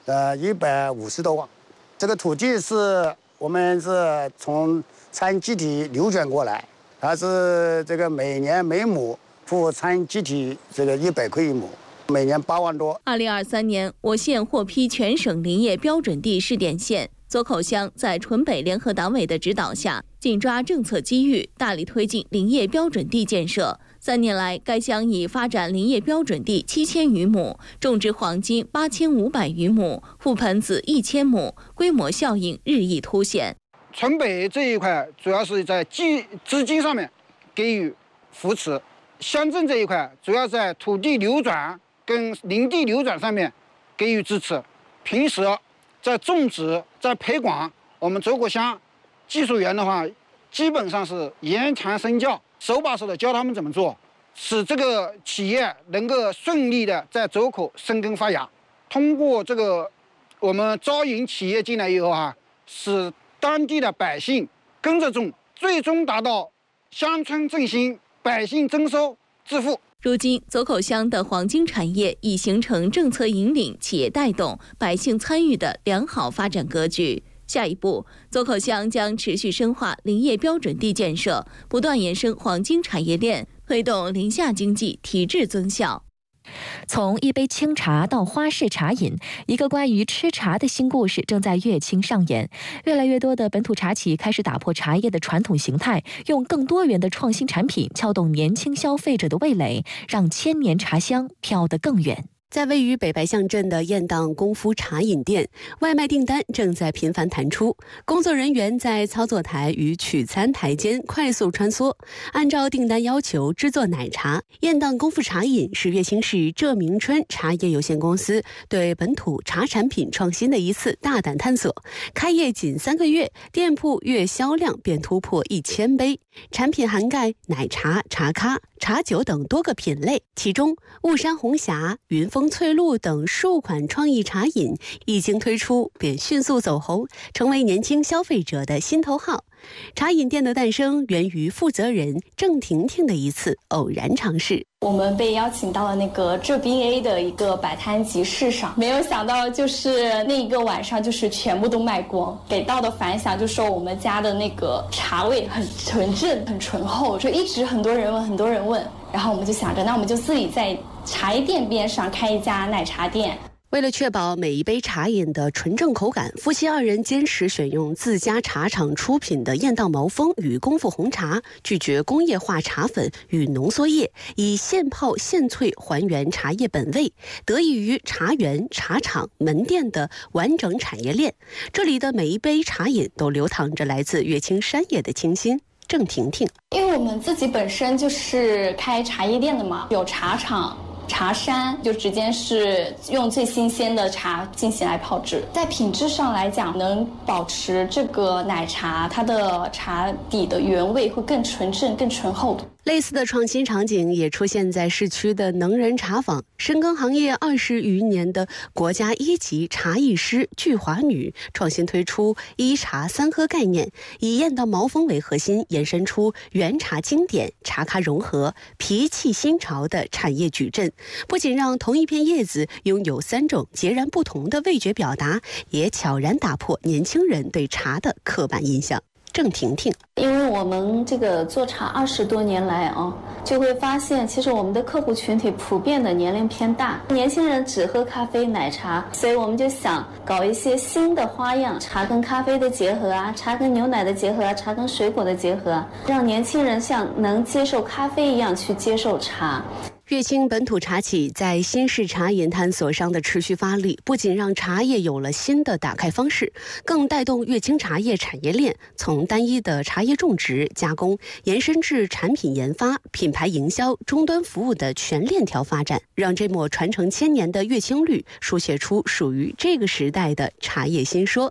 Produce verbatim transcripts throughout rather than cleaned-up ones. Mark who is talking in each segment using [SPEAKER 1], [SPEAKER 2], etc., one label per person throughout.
[SPEAKER 1] 呃，一百五十多万。这个土地是我们是从茶叶集体流转过来，它是这个每年每亩付茶叶集体这个一百块一亩。 每年八万多。
[SPEAKER 2] 二零二三年，我县获批全省林业标准地试点县。左口乡在淳北联合党委的指导下，紧抓政策机遇，大力推进林业标准地建设。三年来，该乡已发展林业标准地七千余亩，种植黄金八千五百余亩，覆盆子一千亩，规模效应日益凸显。
[SPEAKER 3] 淳北这一块主要是在基资金上面给予扶持，乡镇这一块主要在土地流转 跟林地流转上面给予支持，平时在种植、在培管，我们左口乡技术员的话，基本上是言传身教，手把手的教他们怎么做，使这个企业能够顺利的在左口生根发芽。通过这个，我们招引企业进来以后啊，使当地的百姓跟着种，最终达到乡村振兴、百姓增收致富。
[SPEAKER 2] 如今，左口乡的黄金产业已形成政策引领、企业带动、百姓参与的良好发展格局。下一步，左口乡将持续深化林业标准地建设，不断延伸黄金产业链，推动林下经济提质增效。
[SPEAKER 4] 从一杯清茶到花式茶饮，一个关于吃茶的新故事正在乐清上演。越来越多的本土茶企开始打破茶叶的传统形态，用更多元的创新产品撬动年轻消费者的味蕾，让千年茶香飘得更远。
[SPEAKER 5] 在位于北白象镇的雁荡功夫茶饮店，外卖订单正在频繁弹出。工作人员在操作台与取餐台间快速穿梭，按照订单要求制作奶茶。雁荡功夫茶饮是乐清市浙明春茶叶有限公司对本土茶产品创新的一次大胆探索。开业仅三个月，店铺月销量便突破一千杯，产品涵盖奶茶、茶咖、茶酒等多个品类，其中雾山红霞、云风翠露等数款创意茶饮一经推出便迅速走红，成为年轻消费者的心头好。茶饮店的诞生源于负责人郑婷婷的一次偶然尝试。
[SPEAKER 6] 我们被邀请到了那个浙 B A 的一个摆摊集市上，没有想到就是那一个晚上就是全部都卖光，给到的反响就说我们家的那个茶味很纯正、很醇厚，就一直很多人问，很多人问，然后我们就想着，那我们就自己在茶叶店边上开一家奶茶店。
[SPEAKER 5] 为了确保每一杯茶饮的纯正口感，夫妻二人坚持选用自家茶厂出品的雁荡毛峰与功夫红茶，拒绝工业化茶粉与浓缩液，以现泡现萃还原茶叶本味，得益于茶园、茶厂、门店的完整产业链。这里的每一杯茶饮都流淌着来自乐清山野的清新。郑婷婷，
[SPEAKER 6] 因为我们自己本身就是开茶叶店的嘛，有茶厂、茶山，就直接是用最新鲜的茶进行来泡制，在品质上来讲，能保持这个奶茶它的茶底的原味会更纯正、更醇厚。
[SPEAKER 5] 类似的创新场景也出现在市区的能人茶坊。深耕行业二十余年的国家一级茶艺师聚华女创新推出一茶三喝概念，以雁荡毛峰为核心，延伸出原茶经典、茶咖融合、脾气新潮的产业矩阵。不仅让同一片叶子拥有三种截然不同的味觉表达，也悄然打破年轻人对茶的刻板印象。郑婷婷，
[SPEAKER 6] 因为我们这个做茶二十多年来啊，就会发现，其实我们的客户群体普遍的年龄偏大，年轻人只喝咖啡、奶茶，所以我们就想搞一些新的花样，茶跟咖啡的结合啊，茶跟牛奶的结合啊，茶跟水果的结合啊，让年轻人像能接受咖啡一样去接受茶。
[SPEAKER 5] 乐清本土茶企在新式茶饮探索上的持续发力，不仅让茶叶有了新的打开方式，更带动乐清茶叶产业链从单一的茶叶种植、加工，延伸至产品研发、品牌营销、终端服务的全链条发展，让这抹传承千年的乐清绿书写出属于这个时代的茶叶新说。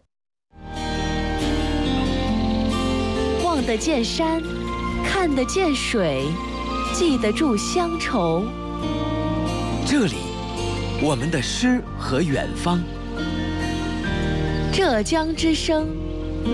[SPEAKER 4] 望得见山，看得见水，记得住乡愁。
[SPEAKER 7] 这里，我们的诗和远方。
[SPEAKER 4] 浙江之声。